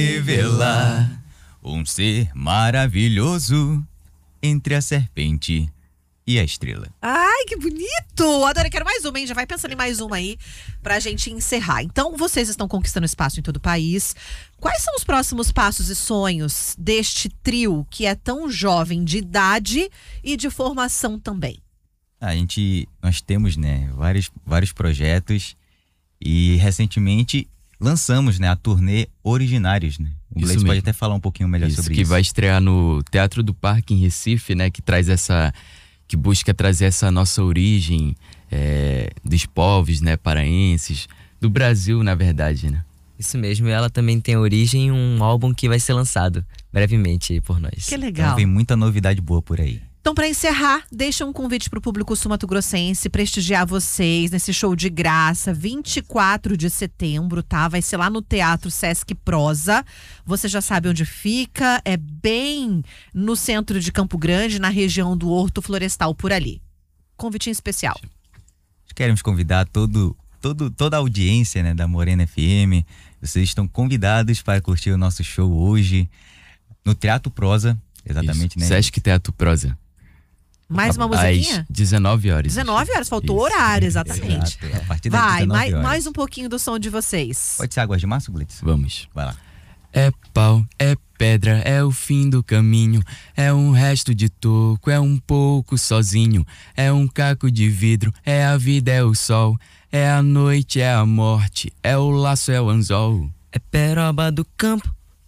Revelar um ser maravilhoso entre a serpente e a estrela. Ai, que bonito! Adoro, quero mais uma, hein? Já vai pensando em mais uma aí pra gente encerrar. Então, vocês estão conquistando espaço em todo o país. Quais são os próximos passos e sonhos deste trio que é tão jovem de idade e de formação também? Nós temos, né, vários projetos e recentemente lançamos, né, a turnê Originários, né? O Gleice pode até falar um pouquinho melhor sobre isso. Que vai estrear no Teatro do Parque em Recife, né? Que busca trazer essa nossa origem dos povos, né, paraenses, do Brasil, na verdade, né? Isso mesmo, e ela também tem origem em um álbum que vai ser lançado brevemente aí por nós. Que legal. Então vem muita novidade boa por aí. Então, para encerrar, deixa um convite para o público sul-mato-grossense prestigiar vocês nesse show de graça, 24 de setembro, tá? Vai ser lá no Teatro Sesc Prosa. Você já sabe onde fica, é bem no centro de Campo Grande, na região do Horto Florestal, por ali. Convitinho especial. Queremos convidar toda a audiência, né, da Morena FM. Vocês estão convidados para curtir o nosso show hoje no Teatro Prosa, exatamente, né? Sesc Teatro Prosa. Mais uma musiquinha? Às 19 horas. 19 horas, faltou o horário, exatamente. Exato. A partir das 19 horas. Mais um pouquinho do som de vocês. Pode ser Águas de Março, Gleice? Vamos. Vai lá. É pau, é pedra, é o fim do caminho. É um resto de toco, é um pouco sozinho. É um caco de vidro, é a vida, é o sol. É a noite, é a morte, é o laço, é o anzol. É peroba do campo,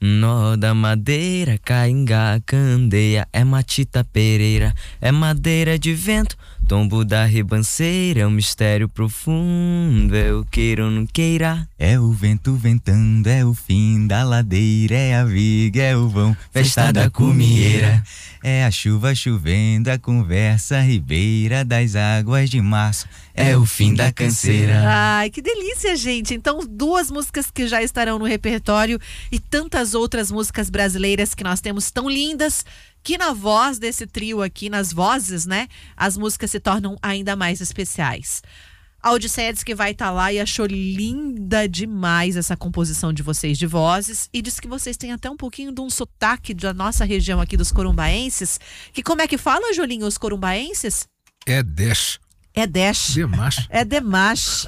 nó da madeira, caingá, candeia, é matita pereira, é madeira de vento, tombo da ribanceira, é um mistério profundo, é o queira ou não queira. É o vento ventando, é o fim da ladeira, é a viga, é o vão, festa da cumieira. É a chuva chovendo, a conversa ribeira das águas de março, é o fim da canseira. Ai, que delícia, gente. Então, 2 músicas que já estarão no repertório e tantas outras músicas brasileiras que nós temos tão lindas, que na voz desse trio aqui, nas vozes, né, as músicas se tornam ainda mais especiais. A Odisseia disse que vai estar lá e achou linda demais essa composição de vocês de vozes e disse que vocês têm até um pouquinho de um sotaque da nossa região aqui dos corumbaenses. Que como é que fala, Jolinho, os corumbaenses? É 10. É 10. Demais. É demais.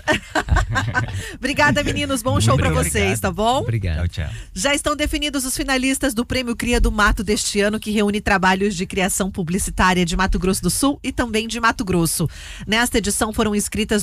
Obrigada, meninos. Bom show pra vocês, tá bom? Obrigado. Tchau. Já estão definidos os finalistas do Prêmio Cria do Mato deste ano, que reúne trabalhos de criação publicitária de Mato Grosso do Sul e também de Mato Grosso. Nesta edição foram inscritas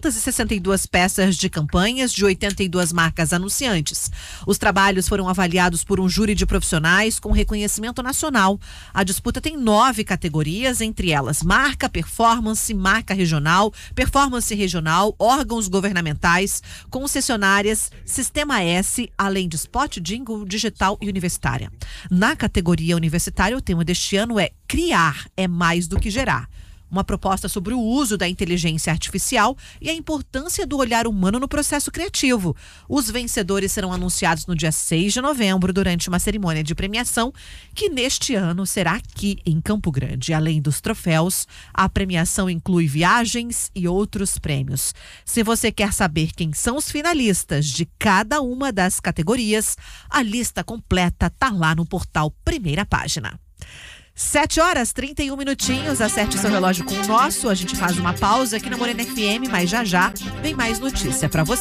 262 peças de campanhas de 82 marcas anunciantes. Os trabalhos foram avaliados por um júri de profissionais com reconhecimento nacional. A disputa tem 9 categorias, entre elas marca, performance, marca regional, performance regional, órgãos governamentais, concessionárias, Sistema S, além de spot, jingle, digital e universitária. Na categoria universitária, o tema deste ano é Criar é mais do que gerar. Uma proposta sobre o uso da inteligência artificial e a importância do olhar humano no processo criativo. Os vencedores serão anunciados no dia 6 de novembro, durante uma cerimônia de premiação, que neste ano será aqui em Campo Grande. Além dos troféus, a premiação inclui viagens e outros prêmios. Se você quer saber quem são os finalistas de cada uma das categorias, a lista completa está lá no portal Primeira Página. 7h31, acerte seu relógio com o nosso. A gente faz uma pausa aqui na Morena FM, mas já vem mais notícia pra você.